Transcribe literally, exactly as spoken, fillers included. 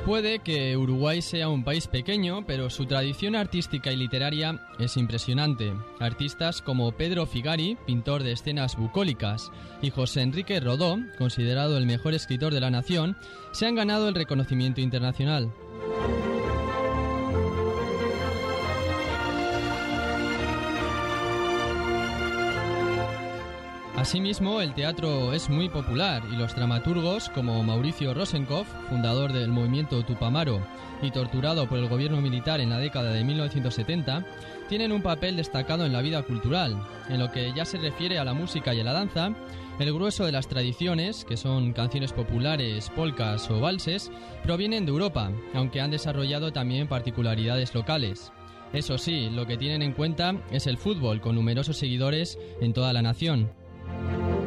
Puede que Uruguay sea un país pequeño, pero su tradición artística y literaria es impresionante. Artistas como Pedro Figari, pintor de escenas bucólicas, y José Enrique Rodó, considerado el mejor escritor de la nación, se han ganado el reconocimiento internacional. Asimismo, el teatro es muy popular y los dramaturgos como Mauricio Rosenkopf, fundador del movimiento Tupamaro y torturado por el gobierno militar en la década de mil novecientos setenta, tienen un papel destacado en la vida cultural. En lo que ya se refiere a la música y a la danza, el grueso de las tradiciones, que son canciones populares, polcas o valses, provienen de Europa, aunque han desarrollado también particularidades locales. Eso sí, lo que tienen en cuenta es el fútbol, con numerosos seguidores en toda la nación.